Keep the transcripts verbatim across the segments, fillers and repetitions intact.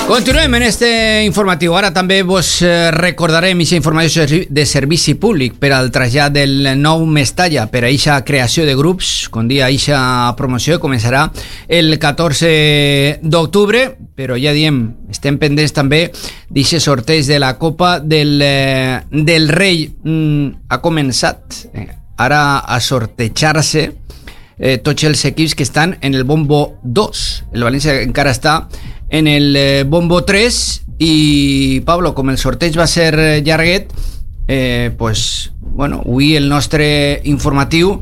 Continuem en este informatiu. Ara també vos recordarem aquesta informació de servici públic per al trasllat del nou Mestalla per a aquesta creació de grups. Com dia, aquesta promoció començarà el catorze d'octubre, però ja diem, estem pendents també d'aquest sorteig de la Copa del, del Rei. Mm, ha començat ara a sortejar-se eh, tots els equips que estan en el bombo dos. El València encara està en el eh, bombo tres i Pablo, com el sorteig va ser llarguet, eh, pues, bueno, avui el nostre informatiu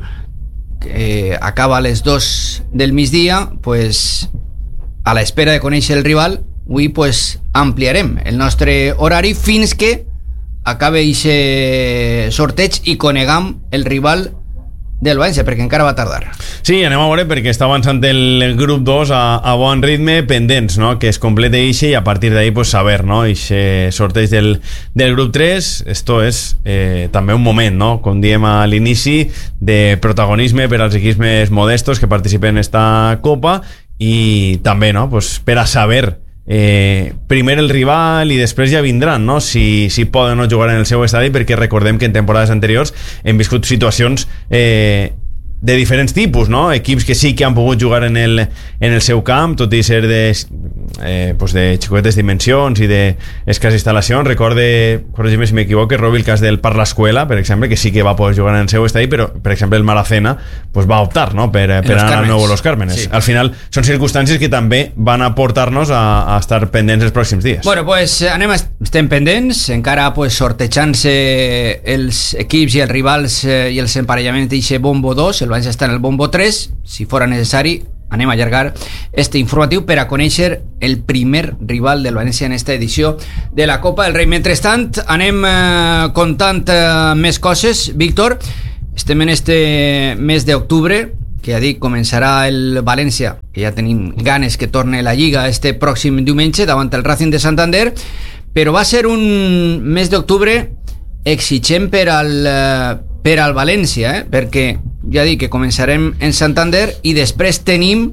que eh, acaba a les dos del migdia, pues, a l'espera de conèixer el rival, avui pues, ampliarem el nostre horari fins que acabe aquest sorteig i conegam el rival del València, perquè encara va tardar. Sí, anem a veure, perquè està avançant el grup dos a, a bon ritme, pendents, no?, que es complete ixe i a partir d'ahí pues, saber, no?, ixe sorteig del, del grup tres. Esto és eh, també un moment, no?, com diem a l'inici, de protagonisme per als equips més modestos que participen en esta Copa i també, no?, pues, per a saber Eh, primer el rival i després ja vindran, no? Si, si poden no jugar en el seu estadi, perquè recordem que en temporades anteriors hem viscut situacions eh, de diferents tipus, no? Equips que sí que han pogut jugar en el, en el seu camp, tot i ser de, eh, pues de xicotetes dimensions i d'escasses instal·lacions. Recorde, corregim si m'equivoque, Robi, el cas del Parla Escuela, per exemple, que sí que va poder jugar en el seu estadi, però, per exemple, el Maracena pues, va optar, no?, per, per anar al nou Los Cármenes. Sí. Al final, són circumstàncies que també van a portar-nos a, a estar pendents els pròxims dies. Bueno, pues anem, estem pendents, encara pues, sortejant-se els equips i els rivals eh, i els emparellaments d'aquest bombo dos. El València està en el bombo tres. Si fora necessari, anem a allargar este informatiu per a conèixer el primer rival del València en esta edició de la Copa del Rei. Mentrestant, anem eh, contant eh, més coses. Víctor, estem en este mes d'octubre, que ja dic, començarà el València, que ja tenim ganes que torne la Lliga este pròxim diumenge davant el Racing de Santander, però va ser un mes d'octubre exigent per al, per al València, eh? Perquè ja dic que començarem en Santander i després tenim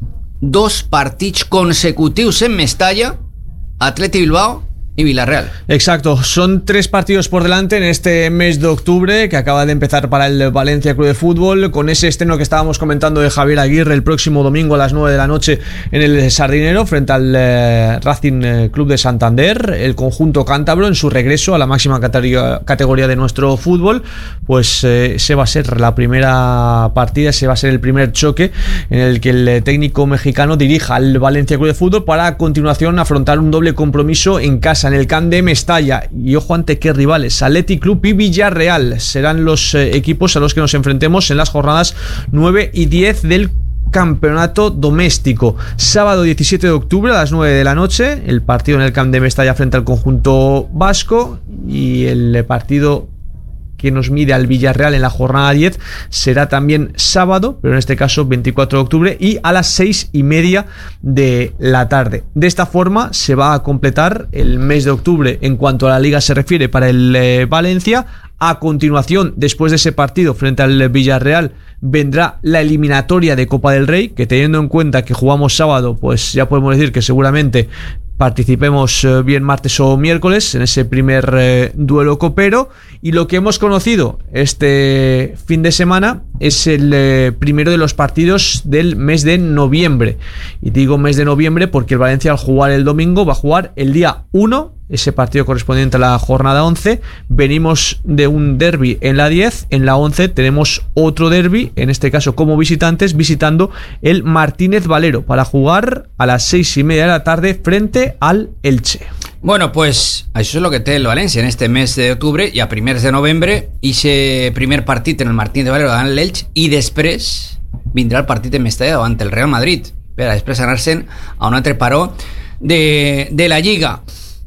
dos partits consecutius en Mestalla, Athletic Bilbao y Villarreal. Exacto, son tres partidos por delante en este mes de octubre que acaba de empezar para el Valencia Club de Fútbol, con ese estreno que estábamos comentando de Javier Aguirre el próximo domingo a las nueve de la noche en el Sardinero frente al eh, Racing Club de Santander. El conjunto cántabro en su regreso a la máxima categoría, categoría de nuestro fútbol, pues eh, se va a ser la primera partida, se va a ser el primer choque en el que el técnico mexicano dirija al Valencia Club de Fútbol para a continuación afrontar un doble compromiso en casa en el camp de Mestalla. Y ojo ante qué rivales, Athletic Club y Villarreal serán los eh, equipos a los que nos enfrentemos en las jornadas nueve y diez del campeonato doméstico. Sábado diecisiete de octubre a las nueve de la noche el partido en el camp de Mestalla frente al conjunto vasco, y el partido que nos mide al Villarreal en la jornada diez será también sábado, pero en este caso veinticuatro de octubre, y a las seis y media de la tarde. De esta forma se va a completar el mes de octubre en cuanto a la Liga se refiere para el eh, Valencia. A continuación, después de ese partido frente al Villarreal, vendrá la eliminatoria de Copa del Rey, que teniendo en cuenta que jugamos sábado, pues ya podemos decir que seguramente participemos eh, bien martes o miércoles en ese primer eh, duelo copero. Y lo que hemos conocido este fin de semana es el eh, primero de los partidos del mes de noviembre. Y digo mes de noviembre porque el Valencia, al jugar el domingo, va a jugar el día uno, ese partido correspondiente a la jornada once. Venimos de un derbi en la diez, en la once tenemos otro derbi, en este caso como visitantes, visitando el Martínez Valero, para jugar a las seis y media de la tarde frente al Elche. Bueno, pues això és el que té el València en este mes d'octubre, i a primers de novembre ese primer partit en el Martínez Valero davant l'Elx, i després vindrà el partit de Mestalla davant el Real Madrid, per a després anar-se'n a un altre paró de, de la Lliga.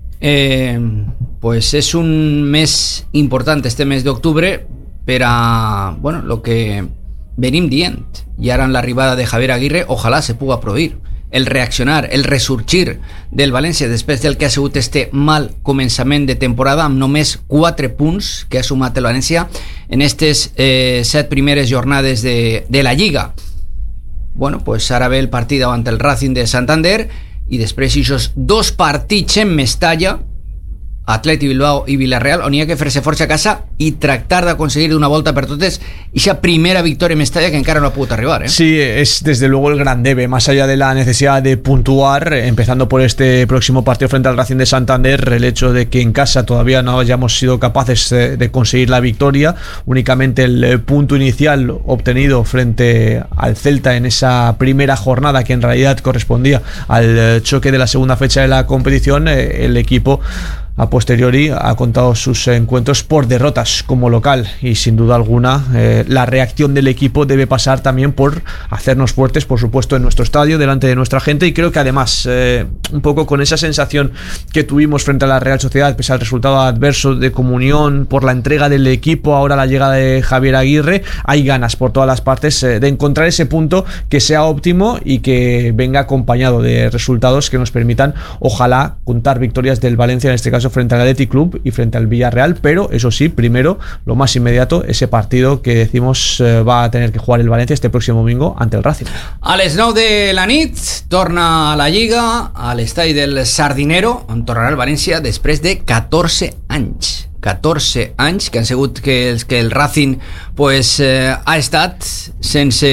Eh, pues és un mes important este mes d'octubre per a, bueno, lo que venim dient, i ara en l'arribada de Javier Aguirre ojalà se puga produir el reaccionar, el resurgir del València després del que ha sigut este mal començament de temporada, amb només quatre punts que ha sumat el València en aquestes eh, set primeres jornades de, de la Lliga. Bueno, pues ara ve el partit davant el Racing de Santander, i després esos dos partits en Mestalla, Atleti Bilbao i Villarreal, on hi ha que fer-se força a casa i tractar d'aconseguir d'una volta per totes esa primera victoria en Mestalla que encara no ha pogut arribar, ¿eh? Sí, es desde luego el gran debe, más allá de la necesidad de puntuar, empezando por este próximo partido frente al Racing de Santander, el hecho de que en casa todavía no hayamos sido capaces de conseguir la victoria, únicamente el punto inicial obtenido frente al Celta en esa primera jornada que en realidad correspondía al choque de la segunda fecha de la competición, el equipo a posteriori ha contado sus encuentros por derrotas como local y sin duda alguna eh, la reacción del equipo debe pasar también por hacernos fuertes, por supuesto, en nuestro estadio, delante de nuestra gente, y creo que además eh, un poco con esa sensación que tuvimos frente a la Real Sociedad pese al resultado adverso, de comunión por la entrega del equipo, ahora la llegada de Javier Aguirre, hay ganas por todas las partes eh, de encontrar ese punto que sea óptimo y que venga acompañado de resultados que nos permitan, ojalá, contar victorias del Valencia, en este caso frente al Athletic Club y frente al Villarreal, pero eso sí, primero, lo más inmediato, ese partido que decimos eh, va a tener que jugar el Valencia este próximo domingo ante el Racing. A les nou de la nit torna a la Lliga a l'estadi del Sardinero, on tornarà el València després de catorze anys. catorze anys que han sigut que, els, que el Racing pues, eh, ha estat sense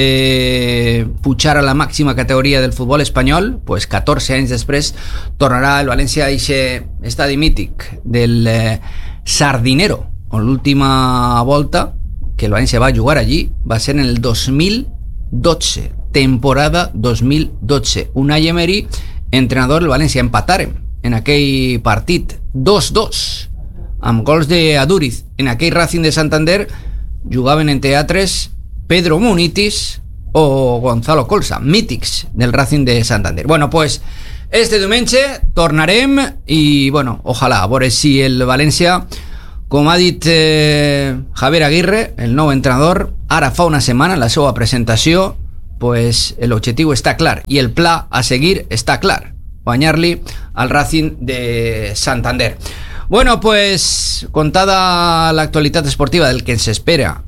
pujar a la màxima categoria del futbol espanyol. Pues catorze anys després tornarà el València a aquest estadi mític del eh, Sardinero, on l'última volta que el València va jugar allí va ser en el dos mil dotze, temporada dos mil dotze. Unai Emery, entrenador del València, empataren en aquell partit dos dos amb gols de Aduriz. En aquell Racing de Santander jugaven en teatres Pedro Munitis o Gonzalo Colsa, mítics del Racing de Santander. Bueno, pues este diumenge tornarem i, bueno, ojalà, a veure si el València, com ha dit eh, Javier Aguirre, el nou entrenador, ara fa una setmana, en la seva presentació, pues l'objectiu està clar i el pla a seguir està clar, guanyar-li al Racing de Santander. Bueno, pues contada l'actualitat esportiva del que ens espera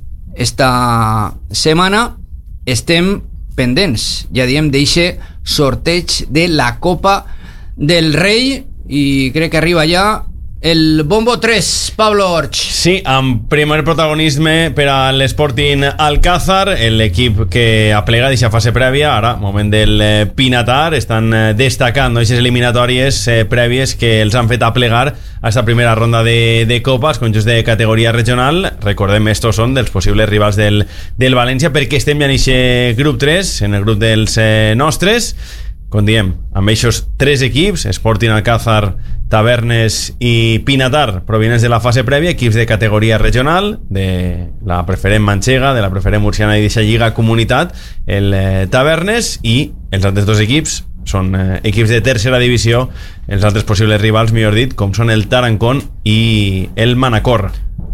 esta setmana, estem pendents, ja diem, d'eixe sorteig de la Copa del Rei i crec que arriba ja el Bombo tres, Pablo Orch. Sí, amb primer protagonisme per a l'Sporting Alcázar, l'equip que ha plegat aquesta fase prèvia, ara, moment del eh, Pinatar, estan eh, destacant aquestes eliminatòries eh, prèvies que els han fet aplegar a aquesta primera ronda de, de Copa, els conjunts de categoria regional. Recordem, estos són dels possibles rivals del, del València, perquè estem ja en aquest grup tres, en el grup dels eh, nostres. Com diem, amb aquests tres equips, Sporting Alcázar, Tavernes i Pinatar, provinents de la fase prèvia, equips de categoria regional, de la preferent manxega, de la preferent murciana i d'aquesta lliga comunitat, el eh, Tavernes, i els altres dos equips són eh, equips de tercera divisió, els altres possibles rivals, millor dit, com són el Tarancón i el Manacor.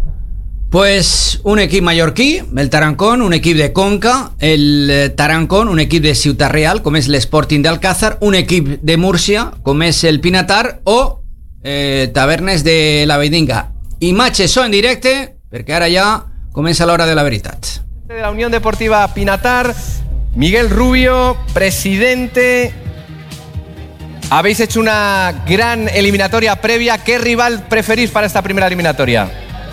Pues un equip mallorquí, el Tarancón, un equip de Conca, el Tarancón, un equip de Ciutat Real, com és l'Sporting d'Alcázar, un equip de Múrcia, com és el Pinatar, o eh, Tavernes de la Veidinga. Imatges són en directe, perquè ara ja comença l'hora de la veritat. De la Unión Deportiva Pinatar, Miguel Rubio, presidente. Habéis hecho una gran eliminatoria previa. ¿Qué rival preferís para esta primera eliminatoria?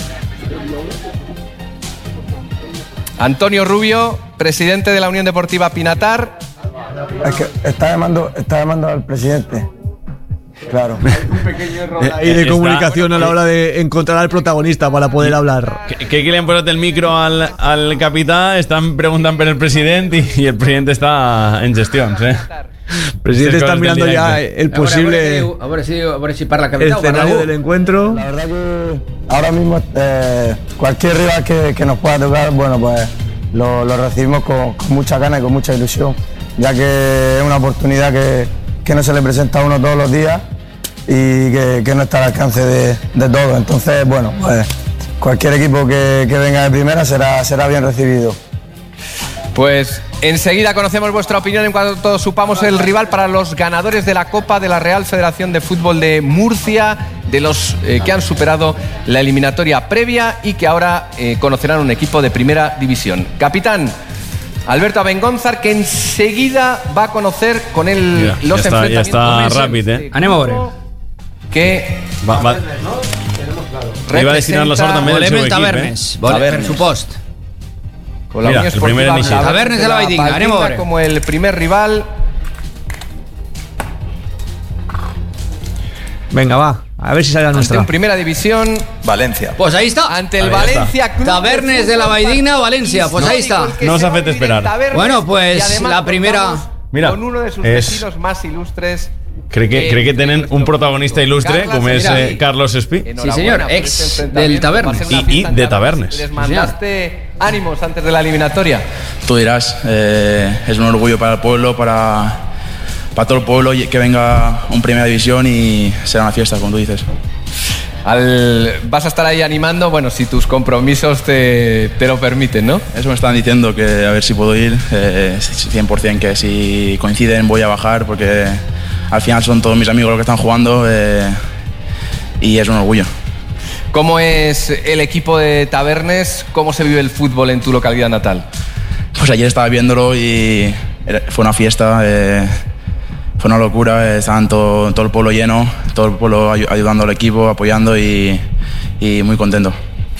Antonio Rubio, presidente de la Unión Deportiva Pinatar. Es que está llamando, está llamando al presidente. Claro. Un pequeño error ahí de comunicación a la hora de encontrar al protagonista para poder hablar. Que, que aquí le han puesto el micro al, al capitán, están preguntando por el presidente y, y el presidente está en gestions, ¿eh? El presidente está mirando ya el posible a ver si, a ver si parla capitán, escenario del encuentro. La verdad que ahora mismo eh, cualquier rival que, que nos pueda tocar, bueno, pues lo, lo recibimos con, con mucha ganas y con mucha ilusión, ya que es una oportunidad que, que no se le presenta a uno todos los días y que, que no está al alcance de, de todos. Entonces, bueno, pues cualquier equipo que, que venga de primera será, será bien recibido. Pues enseguida conocemos vuestra opinión en cuanto supamos el rival para los ganadores de la Copa de la Real Federación de Fútbol de Murcia, de los eh, que han superado la eliminatoria previa y que ahora eh, conocerán un equipo de primera división. Capitán, Alberto Abengonzar, que enseguida va a conocer con él Mira, los ya está, ya enfrentamientos. está rápido, ¿eh? Anem a veure. Que Va, va. Li va destinar la sort també del Volem seu el equip, Tavernes, eh? volem, per supost. con la Mira, Unión el primer Esportiva inicio. Tavernes de la Valldigna, anem a veure. como el primer rival. Venga, va. A ver si sale la Ante nuestra. un primera división. Valencia. Pues ahí está. Ante el Ahí Valencia está. Club Tavernes de la Fútbol, Valldigna, Valencia, pues ahí histórico, está. el que No os se va hace a vivir esperar. en Tavernes, Bueno, pues, y además la primera- contamos Mira, con uno de sus es- vecinos más ilustres. Crec que, Eh, crec que tenen un protagonista il·lustre, Carles com és Espí. eh, Carlos Espí. Enhorabuena señor, por ex este enfrentamiento. del Tavernes. Va a ser una Y- y fiesta en de Tavernes. Tavernes. Les mandaste ánimos antes de la eliminatoria. Tú dirás, eh, es un orgullo para el pueblo, para, para todo el pueblo y que venga un Primera División y será una fiesta, como tú dices. Al, vas a estar ahí animando, bueno, si tus compromisos te, te lo permiten, ¿no? Eso me están diciendo, que a ver si puedo ir, eh, cien por ciento que si coinciden voy a bajar porque al final son todos mis amigos los que están jugando eh, y es un orgullo. ¿Cómo es el equipo de Tavernes? ¿Cómo se vive el fútbol en tu localidad natal? Pues ayer estaba viéndolo y era- fue una fiesta, eh, fue una locura, eh, estaban todo, todo el pueblo lleno, todo el pueblo ayu- ayudando al equipo, apoyando y, y muy contento.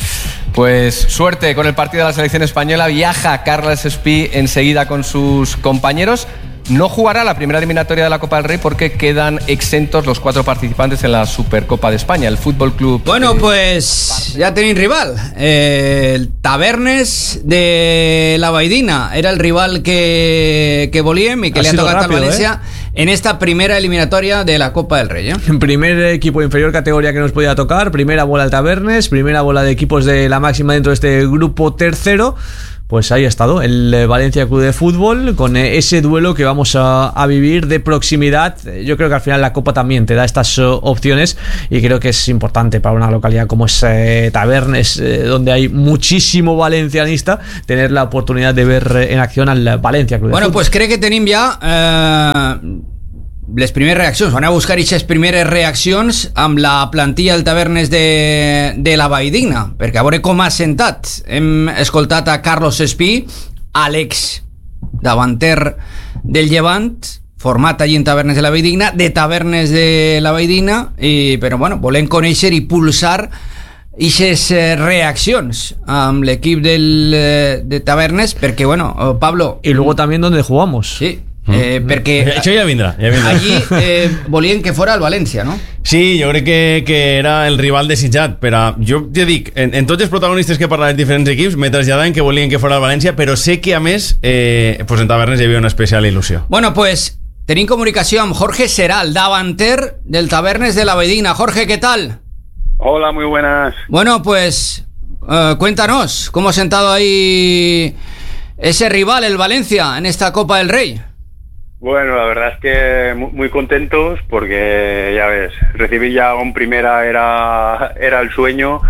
Pues suerte con el partido de la selección española. Viaja Carles Espí enseguida con sus compañeros. No jugará la primera eliminatoria de la Copa del Rey porque quedan exentos los cuatro participantes en la Supercopa de España. El Fútbol Club. Bueno, pues ya tenéis rival. Eh, el Tavernes de la Valldigna era el rival que, que volíem y que Ha le ha sido tocado al rápido, Valencia en esta primera eliminatoria de la Copa del Rey. ¿eh? Primer equipo inferior categoría que nos podía tocar, primera bola al Tavernes, primera bola de equipos de la máxima dentro de este grupo tercero. Pues ahí ha estado el eh, Valencia Club de Fútbol con eh, ese duelo que vamos a, a vivir de proximidad. Eh, Yo creo que al final la Copa también te da estas eh, opciones y creo que es importante para una localidad como es eh, Tavernes, eh, donde hay muchísimo valencianista, tener la oportunidad de ver eh, en acción al Valencia Club de Bueno, Fútbol. pues crec que tenim ja eh, les primeres reaccions. Van a buscar aquestes primeres reaccions amb la plantilla del Tavernes de, de la Valldigna, perquè a veure com ha sentat. Hem escoltat a Carlos Espí, Àlex, davanter del Llevant, format allí en Tavernes de la Valldigna, de Tavernes de la Valldigna, i, però bueno, volem conèixer i pulsar aquestes eh, reaccions amb l'equip del, eh, de Tavernes, perquè, bueno, eh, Pablo... Y luego también donde jugamos. Sí, eh, perquè Això ja vindrà, ja vindrà. allí eh, volien que fora el València, no? Sí, jo crec que, que era el rival desitjat, però jo ja dic, en, en tots els protagonistes que parlen dels diferents equips me traslladen que volien que fora el València, però sé que a més eh, pues en Tavernes hi havia una especial il·lusió. Bueno, pues tenim comunicació amb Jorge Seral, davanter del Tavernes de la Valldigna. Jorge, ¿qué tal? Hola, muy buenas. Bueno, pues eh, cuéntanos, ¿cómo ha sentado ahí ese rival, el Valencia, en esta Copa del Rey? Bueno, la verdad es que mu- muy contentos porque, ya ves, recibir ya un primera era, era el sueño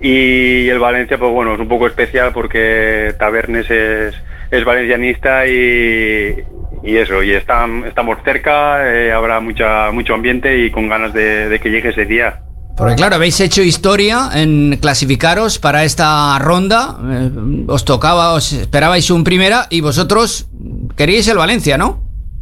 y el Valencia, pues bueno, es un poco especial porque Tavernes es, es valencianista y, y eso, y están, estamos cerca, eh, habrá mucha, mucho ambiente y con ganas de, de que llegue ese día. Porque claro, habéis hecho historia en clasificaros para esta ronda, eh, os tocaba, os esperabais un primera y vosotros queríais el Valencia, ¿no?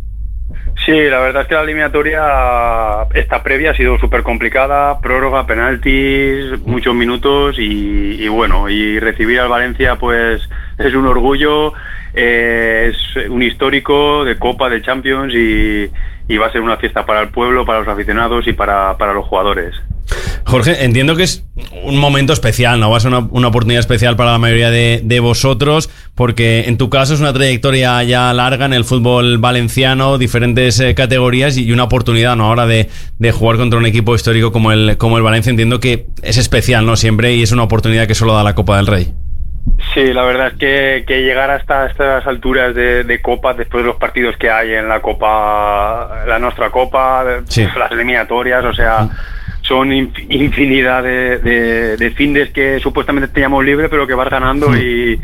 Sí, la verdad es que la eliminatoria, esta previa ha sido súper complicada, prórroga, penaltis, muchos minutos y, y bueno, y recibir al Valencia pues es un orgullo, eh, es un histórico de Copa, de Champions y, y va a ser una fiesta para el pueblo, para los aficionados y para, para los jugadores. Jorge, entiendo que es un momento especial, ¿no? Va a ser una, una oportunidad especial para la mayoría de, de vosotros, porque en tu caso es una trayectoria ya larga en el fútbol valenciano, diferentes eh, categorías y una oportunidad, ¿no? Ahora de, de jugar contra un equipo histórico como el, como el Valencia. Entiendo que es especial, ¿no? Siempre, y es una oportunidad que solo da la Copa del Rey. Sí, la verdad es que, que llegar hasta estas alturas de, de Copa, después de los partidos que hay en la Copa, la nuestra Copa, Sí. las eliminatorias, o sea, son inf- infinidad de, de, de findes que supuestamente teníamos libre, pero que vas ganando y,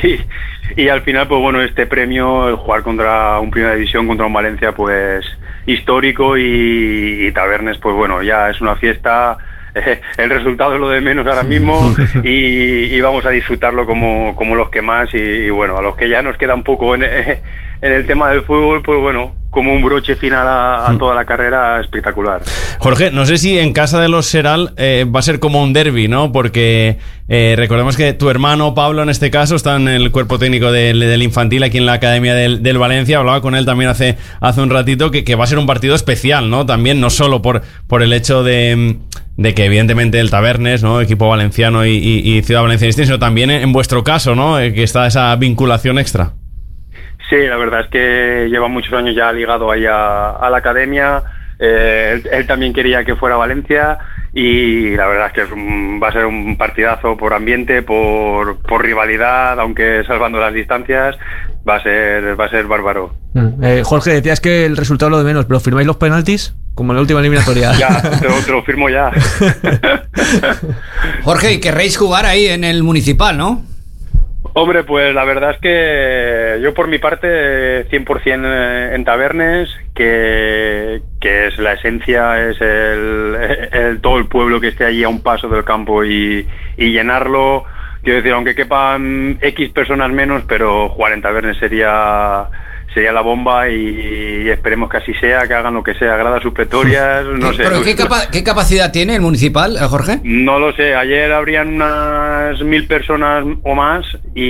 y, y al final, pues bueno, este premio, el jugar contra un Primera División, contra un Valencia, pues histórico y, y Tavernes, pues bueno, ya es una fiesta. eh, el resultado es lo de menos ahora mismo y, y vamos a disfrutarlo como, como los que más y, y bueno, a los que ya nos queda un poco en, en el tema del fútbol, pues bueno, como un broche final a, a toda la carrera espectacular. Jorge, no sé si en casa de los Seral eh, va a ser como un derbi, ¿no? Porque eh, recordemos que tu hermano Pablo, en este caso, está en el cuerpo técnico del, del infantil aquí en la Academia del, del Valencia. Hablaba con él también hace, hace un ratito que, que va a ser un partido especial, ¿no? También, no solo por, por el hecho de, de que evidentemente el Tabernes, ¿no? Equipo valenciano y, y, y Ciudad Valencianista, sino también en, en vuestro caso, ¿no? Eh, que está esa vinculación extra. Sí, la verdad es que lleva muchos años ya ligado ahí a, a la academia. Eh, él, él también quería que fuera Valencia y la verdad es que es un, va a ser un partidazo por ambiente, por, por rivalidad, aunque salvando las distancias, va a ser, va a ser bárbaro. Mm. Eh, Jorge, decías que el resultado es lo de menos, pero ¿firmáis los penaltis? Como en la última eliminatoria. Ya, te lo, te lo firmo ya. Jorge, querréis jugar ahí en el Municipal, ¿no? Hombre, pues la verdad es que yo por mi parte cien por ciento en Tabernes, que, que es la esencia, es el, el todo el pueblo que esté allí a un paso del campo y, y llenarlo. Quiero decir, aunque quepan X personas menos, pero jugar en Tabernes sería... sería la bomba y esperemos que así sea, que hagan lo que sea, gradas supletorias, no sé. ¿Pero qué, capa- qué capacidad tiene el Municipal, Jorge? No lo sé, ayer habrían unas mil personas o más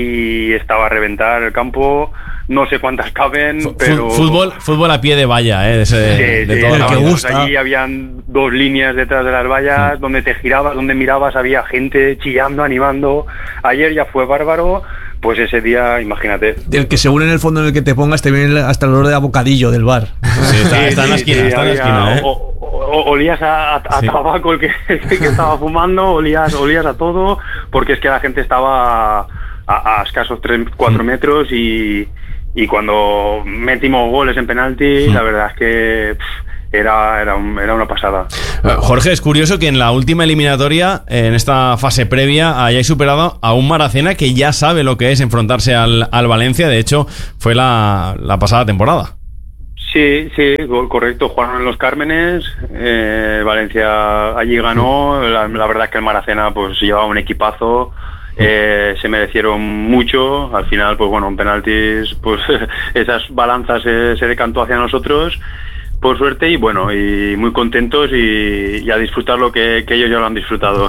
y estaba a reventar el campo, no sé cuántas caben, F- pero... Fútbol, fútbol a pie de valla, ¿eh? De, ese, Sí, de sí, todo estábamos que gusta. allí, habían dos líneas detrás de las vallas, donde te girabas, donde mirabas, había gente chillando, animando. Ayer ya fue bárbaro. Pues ese día, imagínate. Del que según en el fondo en el que te pongas te viene hasta el olor de abocadillo del bar. Sí, está, está en la esquina, sí, está en la había- esquina, ¿eh? o, o- olías a, a Sí. tabaco el que, el que estaba fumando, olías, olías a todo, porque es que la gente estaba a, a escasos tres, cuatro metros y, y cuando metimos goles en penalti, la verdad es que pff, era, era, un- era una pasada. Eh, Jorge, es curioso que en la última eliminatoria, en esta fase previa, hayáis superado a un Maracena que ya sabe lo que es enfrentarse al, al Valencia. De hecho, fue la, la pasada temporada. Sí, sí, gol correcto. Jugaron en los Cármenes, eh, Valencia allí ganó. La, la verdad es que el Maracena pues llevaba un equipazo. Eh, se merecieron mucho. Al final, pues bueno, en penaltis, pues esas balanzas se, se decantó hacia nosotros, por suerte, y bueno, y muy contentos y, y a disfrutar lo que, que ellos ya lo han disfrutado.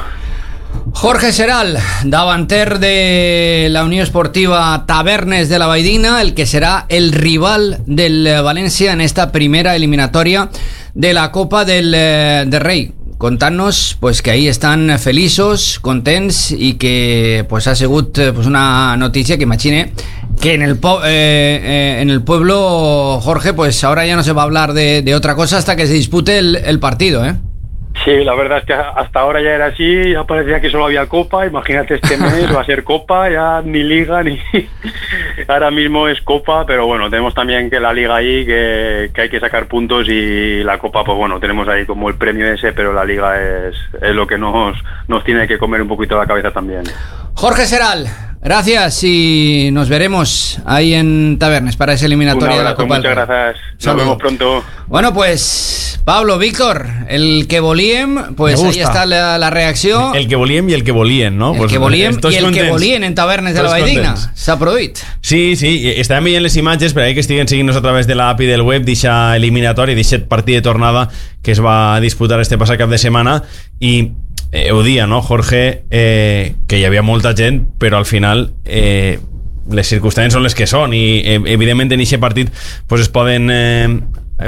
Jorge Seral, davanter de la Unión Esportiva Tabernes de la Baidina, el que será el rival del Valencia en esta primera eliminatoria de la Copa del, del Rey. Contant-nos pues, que ahí estan feliços, contents i que pues, ha sigut pues, una noticia que imagine que en el, po- eh, eh, en el pueblo, Jorge, pues ahora ya no se va a hablar de, de otra cosa hasta que se dispute el, el partido, ¿eh? Sí, la verdad es que hasta ahora ya era así, ya parecía que solo había Copa, imagínate este mes va a ser Copa, ya ni Liga, ni... ahora mismo es Copa, pero bueno, tenemos también que la Liga ahí, que, que hay que sacar puntos y la Copa, pues bueno, tenemos ahí como el premio ese, pero la Liga es, es lo que nos, nos tiene que comer un poquito la cabeza también. Jorge Seral, gracias y nos veremos ahí en Tabernes para esa eliminatoria Un de la abrazo, Copa muchas del Rey. gracias, nos Saludo. vemos pronto. Bueno, pues Pablo, Víctor, el que volíem, pues Me ahí gusta. está la, la reacción. El que volíem y el que volien, ¿no? El Pues, que volíem eh, tots i el que contents. volien en Tavernes de la Tots Baidina. contents. S'ha produït. Sí, sí, i estarem veient les imatges per ahí que estiguen seguint-nos a través de l'app i del web d'eixa eliminatori, d'eixa partit de tornada que es va disputar este passat cap de setmana i eh, ho dia, no, Jorge, eh, que hi havia molta gent, però al final eh, les circumstàncies són les que són i eh, evidentment en aquest partit pues, es poden eh, eh,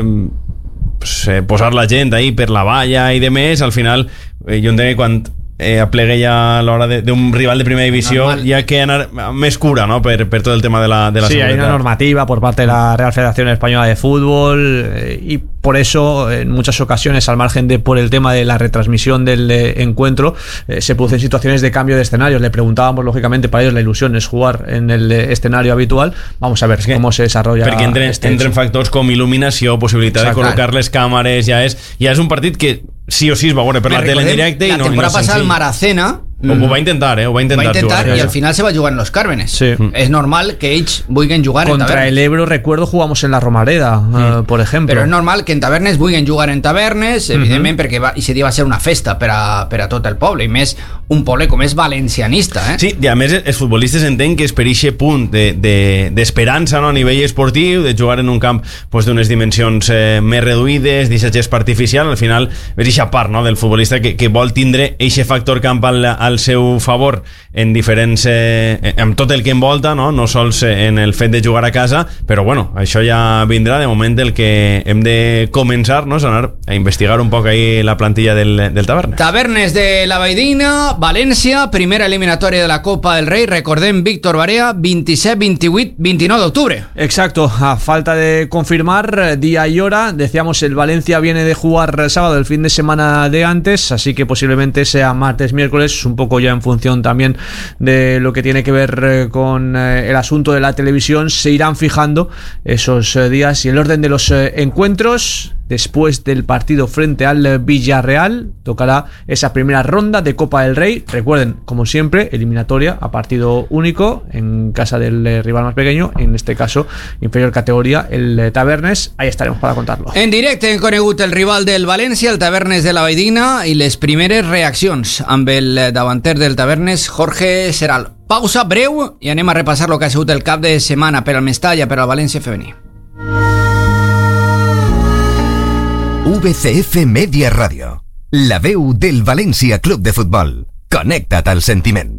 pues, eh, posar la gent ahí per la valla i de més, al final eh, jo entenc que quan eh, aplegue ja a l'hora de- d'un rival de primera divisió Normal. hi ha que anar amb més cura, no?, per, per tot el tema de la, de la Sí, hay seguretat. una normativa por parte de la Real Federación Española de Fútbol eh, y por eso en muchas ocasiones, al margen de por el tema de la retransmisión del eh, encuentro, eh, se producen situaciones de cambio de escenarios. Le preguntábamos, lógicamente, para ellos la ilusión es jugar en el eh, escenario habitual. Vamos a ver que- cómo se desarrolla perquè entren, este entren hecho. factors com il·luminació, possibilitat Exacte. de col·locar les càmeres, ja és, ja és un partit que sí o sí es va veure per la tele en Recordem, directe i la no, i no temporada és passada el senzill. Maracena Mm. Ho, ho va intentar, eh? Ho va intentar, va intentar jugar, y al final se va a jugar en los Cármenes. Sí. Es normal que ells vulguin jugar Contra en Tavernes. el Ebro, recuerdo, jugamos en la Romareda, mm. uh, por ejemplo. Però és normal que en Tavernes vulguin jugar en Tavernes, evidentment, mm-hmm. perquè va, i se dia va ser una festa per a, per a tot el poble, i més un poble com és valencianista. Eh? Sí, i a més els futbolistes entenc que és per eixe punt d'esperança de, de, no, a nivell esportiu, de jugar en un camp pues, d'unes dimensions eh, més reduïdes, d'eixa gespa artificial, al final és eixa part no, del futbolista que, que vol tindre eixe factor camp al, al seu favor en diferents eh, amb tot el que envolta, no? No sols en el fet de jugar a casa, però bueno, això ja vindrà. De moment el que hem de començar, no?, és anar a investigar un poc ahí la plantilla del, del Tavernes. Tavernes de la Valldigna, València, primera eliminatòria de la Copa del Rei, recordem, Víctor Barea, veintisiete, veintiocho, veintinueve de octubre. Exacto, a falta de confirmar día y hora, decíamos el Valencia viene de jugar sábado, el fin de semana de antes, así que posiblemente sea martes, miércoles, un poco ya en función también de lo que tiene que ver con el asunto de la televisión, se irán fijando esos días y el orden de los encuentros. Después del partido frente al Villarreal tocará esa primera ronda de Copa del Rey. Recuerden, como siempre, eliminatoria a partido único en casa del rival más pequeño, en este caso inferior categoría, el Tavernes. Ahí estaremos para contarlo. En directe hem conegut el rival del València, el Tavernes de la Valldigna, i les primeres reaccions amb el davanter del Tavernes, Jorge Seral. Pausa breu i anem a repassar el que ha sigut el cap de setmana per al Mestalla, per al València femení. V C F Media Ràdio, la veu del València Club de Futbol. Connecta't al sentiment.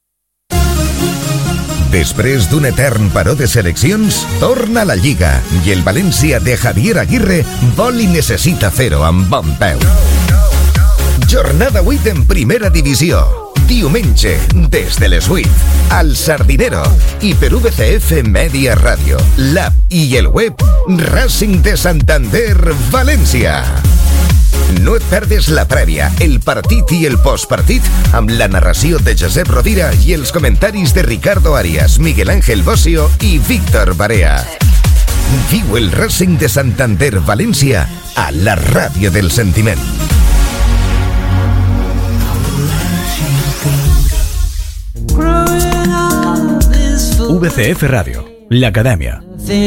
Després d'un etern paró de seleccions, torna la Lliga i el València de Javier Aguirre vol i necessita fer-ho amb bon peu. Jornada vuit en primera divisió. Diumenge, des de les vuit, al Sardinero i per V C F Media Ràdio, l'app i el web Racing de Santander València. No et perdes la prèvia, el partit i el postpartit amb la narració de Josep Rovira i els comentaris de Ricardo Arias, Miguel Ángel Bossio i Víctor Barea. Viu el Racing de Santander València a la ràdio del sentiment. V C F Ràdio, l'acadèmia.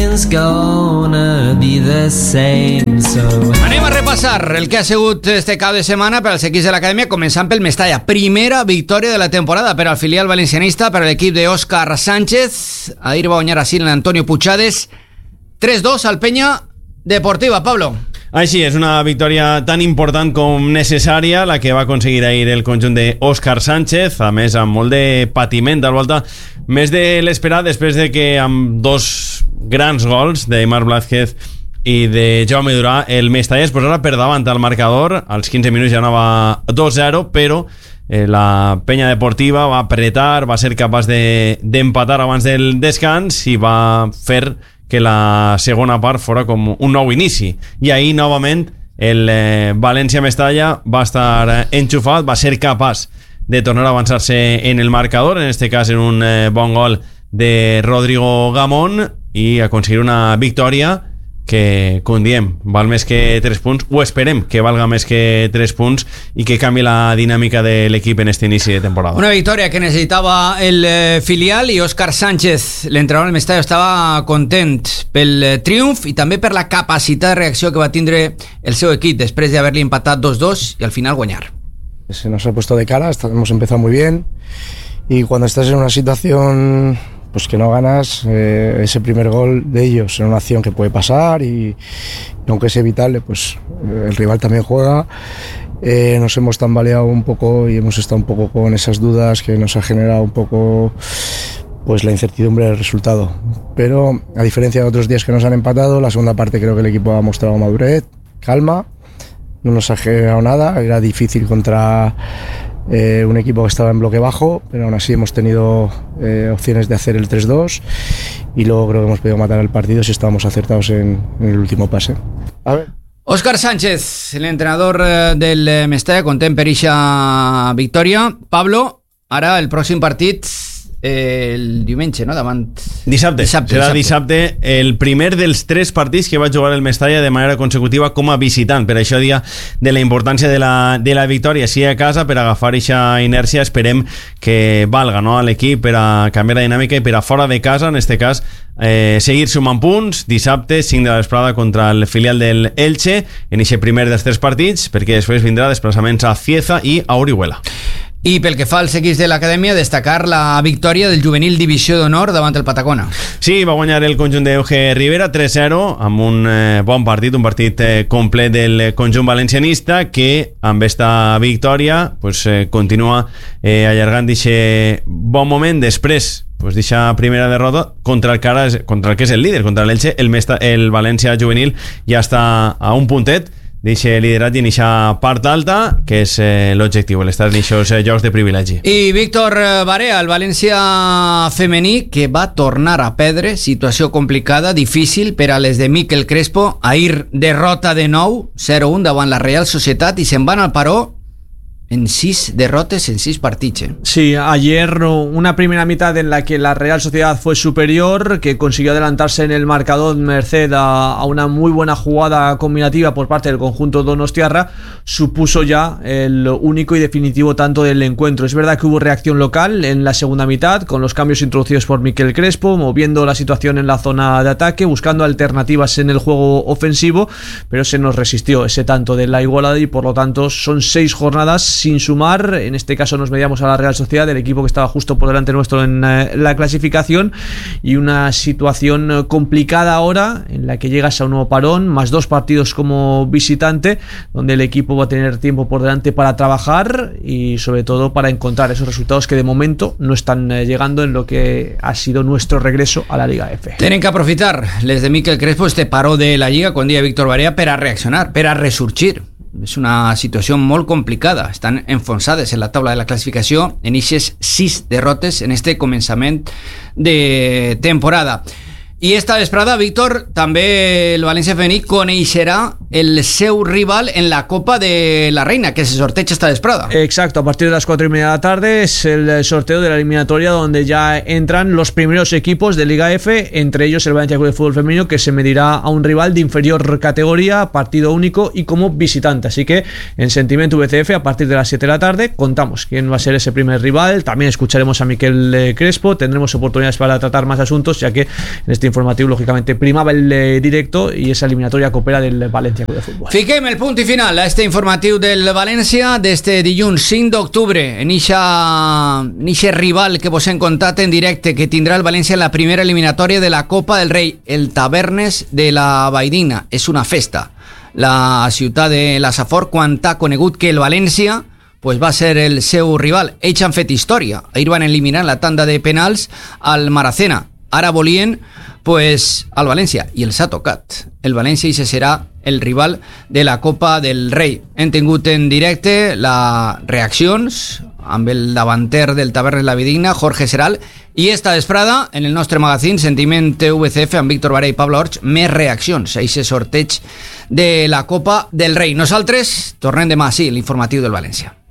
Anem a repassar el que ha sigut este cap de setmana per als equips de l'acadèmia, començant pel Mestalla. Primera victòria de la temporada per al filial valencianista, per a l'equip d'Òscar Sánchez. Ahir va guanyar així l'Antonio Puchades. tres dos al Peña Deportiva, Pablo. Així és, una victòria tan important com necessària la que va aconseguir ahir el conjunt d'Òscar Sánchez, a més amb molt de patiment al volta, més de l'esperat, després de que amb dos grans gols d'Aimar Blázquez i de Jaume Durà el Mestalla es posarà per davant al marcador. Als quinze minuts ja anava dos zero, però eh, la Penya Deportiva va apretar, va ser capaç de, d'empatar abans del descans i va fer que la segona part fora com un nou inici. I ahir, novament, el eh, València-Mestalla va estar enxufat, va ser capaç de tornar a avançar-se en el marcador, en este cas en un eh, bon gol de Rodrigo Gamón, i aconseguir una victòria que, com diem, val més que tres punts, o esperem que valga més que tres punts i que canvi la dinàmica de l'equip en este inici de temporada. Una victòria que necessitava el eh, filial, i Òscar Sánchez, l'entrenador del Mestalla, estava content pel eh, triomf i també per la capacitat de reacció que va tindre el seu equip després d'haver-li empatat dos dos i al final guanyar. Se nos ha puesto de cara, hemos empezado muy bien y cuando estás en una situación pues que no ganas, eh, ese primer gol de ellos en una acción que puede pasar y, y aunque es evitable, pues el rival también juega. Eh, nos hemos tambaleado un poco y hemos estado un poco con esas dudas que nos ha generado un poco pues la incertidumbre del resultado. Pero a diferencia de otros días que nos han empatado, la segunda parte creo que el equipo ha mostrado madurez, calma, no nos ha generado nada, era difícil contra Eh, un equipo que estaba en bloque bajo, pero aún así hemos tenido eh, opciones de hacer el tres dos y luego creo que hemos podido matar el partido si estábamos acertados en, en el último pase. A ver. Òscar Sánchez, l'entrenador del Mestalla, content per eixa victòria. Pablo, ara el pròxim partit el diumenge, no? Davant... Dissabte. dissabte Serà dissabte el primer dels tres partits que va jugar el Mestalla de manera consecutiva com a visitant. Per això dia de la importància de la, de la victòria, sí a casa, per agafar aquesta inèrcia. Esperem que valga, no, a l'equip per a canviar la dinàmica i per a fora de casa, en este cas, eh, seguir sumant punts. Dissabte, cinc de la vesprada contra el filial del Elche, en aquest primer dels tres partits, perquè després vindrà desplaçaments a Cieza i a Orihuela. I pel que fa als equips de l'acadèmia, destacar la victòria del juvenil Divisió d'Honor davant el Patacona. Sí, va guanyar el conjunt d'Euge Rivera tres zero amb un eh, bon partit, un partit eh, complet del conjunt valencianista que amb esta victòria pues, eh, continua eh, allargant aquest bon moment. Després pues dicha primera derrota contra el, cara, contra el que és el líder, contra l'Elche, el, Mesta, el València juvenil ja està a un puntet d'aquest lideratge en aquesta part alta, que és eh, l'objectiu, l'estar en aquests eh, jocs de privilegi. I Víctor Barea, el València femení, que va tornar a perdre, situació complicada, difícil per a les de Miquel Crespo. Ahir derrota de nou, zero un davant la Real Societat, i se'n van al paró en seis derrotes en seis partidos. ¿eh? Sí, ayer una primera mitad en la que la Real Sociedad fue superior, que consiguió adelantarse en el marcador merced a, a una muy buena jugada combinativa por parte del conjunto donostiarra, supuso ya el único y definitivo tanto del encuentro. Es verdad que hubo reacción local en la segunda mitad, con los cambios introducidos por Miquel Crespo, moviendo la situación en la zona de ataque, buscando alternativas en el juego ofensivo, pero se nos resistió ese tanto de la igualada y por lo tanto son seis jornadas sin sumar. En este caso nos medíamos a la Real Sociedad, el equipo que estaba justo por delante nuestro en eh, la clasificación, y una situación complicada ahora en la que llegas a un nuevo parón, más dos partidos como visitante, donde el equipo va a tener tiempo por delante para trabajar y sobre todo para encontrar esos resultados que de momento no están eh, llegando en lo que ha sido nuestro regreso a la Liga F. Tienen que aprofitar les de Miquel Crespo este paró de la Lliga con dia Víctor Barea per a reaccionar, per a resurgir. És una situació molt complicada. Estan enfonsades en la taula de la classificació en aquestes sis derrotes en este començament de temporada. I esta vesprada, Víctor, també el València femení coneixerà el seu rival en la Copa de la Reina, que se sorteja esta vesprada. Exacto, a partir de las cuatro y media de la tarde es el sorteo de la eliminatoria donde ya entran los primeros equipos de Liga F, entre ellos el Valencia Club de Fútbol Femenino, que se medirá a un rival de inferior categoría, partido único y como visitante. Así que en Sentimiento V C F, a partir de las siete de la tarde, contamos quién va a ser ese primer rival. También escucharemos a Miquel Crespo, tendremos oportunidades para tratar más asuntos, ya que en este informativo lógicamente primaba el eh, directo y esa eliminatoria coopera del València Club de Futbol. Fiquem el punt i final a este informatiu del València d'este dilluns cinc d'octubre en ixe rival que vos hem contat en directe que tindrà el València en la primera eliminatòria de la Copa del Rei, el Tavernes de la Valldigna. És una festa. La ciutat de la Safor, quan ha conegut que el València pues va ser el seu rival. Ells han fet història. Ahir van eliminar la tanda de penals al Maracena. Ara volien pues al València i els ha tocat. El València i se serà el rival de la Copa del Rei. Hem tingut en directe les reaccions amb el davanter del Tavernes La Valldigna, Jorge Seral, i esta vesprada en el nostre magazín Sentiment V C F amb Víctor Barea i Pablo Orch, més reaccions a aquest sorteig de la Copa del Rei. Nosaltres tornem demà, sí, l'informatiu del València.